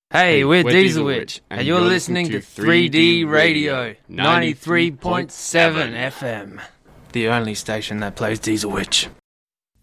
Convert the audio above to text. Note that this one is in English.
Hey, we're Diesel Witch, and you're listening to 3D Radio 93.7 FM, the only station that plays Diesel Witch.